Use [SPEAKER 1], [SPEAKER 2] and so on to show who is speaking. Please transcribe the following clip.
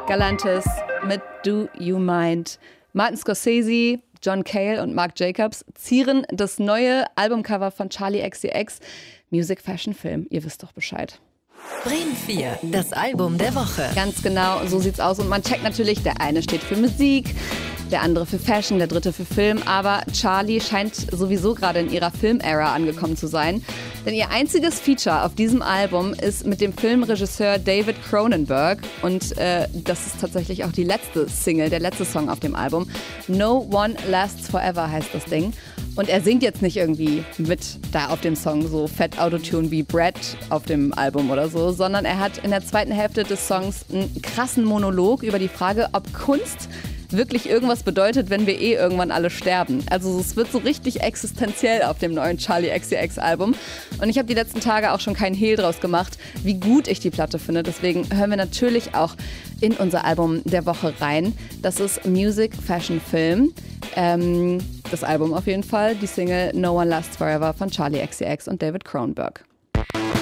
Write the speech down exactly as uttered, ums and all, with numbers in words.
[SPEAKER 1] Galantis mit Do You Mind. Martin Scorsese, John Cale und Marc Jacobs zieren das neue Albumcover von Charli X C X. Music, Fashion, Film. Ihr wisst doch Bescheid.
[SPEAKER 2] Bremen vier, das Album der Woche.
[SPEAKER 1] Ganz genau, so sieht's aus. Und man checkt natürlich, der eine steht für Musik, der andere für Fashion, der dritte für Film. Aber Charli scheint sowieso gerade in ihrer Film-Ära angekommen zu sein. Denn ihr einziges Feature auf diesem Album ist mit dem Filmregisseur David Cronenberg. Und äh, das ist tatsächlich auch die letzte Single, der letzte Song auf dem Album. No One Lasts Forever heißt das Ding. Und er singt jetzt nicht irgendwie mit da auf dem Song so fett Autotune wie Brad auf dem Album oder so, sondern er hat in der zweiten Hälfte des Songs einen krassen Monolog über die Frage, ob Kunst wirklich irgendwas bedeutet, wenn wir eh irgendwann alle sterben. Also es wird so richtig existenziell auf dem neuen Charli X C X Album. Und ich habe die letzten Tage auch schon keinen Hehl draus gemacht, wie gut ich die Platte finde. Deswegen hören wir natürlich auch in unser Album der Woche rein. Das ist Music, Fashion, Film. Ähm, das Album auf jeden Fall. Die Single No One Lasts Forever von Charli X C X und David Cronenberg.